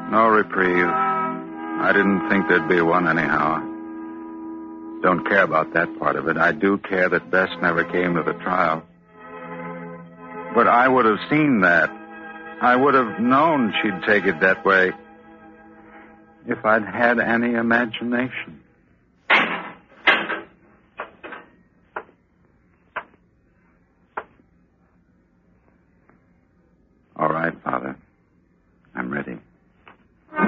No reprieve. I didn't think there'd be one anyhow. Don't care about that part of it. I do care that Bess never came to the trial. But I would have seen that. I would have known she'd take it that way if I'd had any imagination. All right, Father.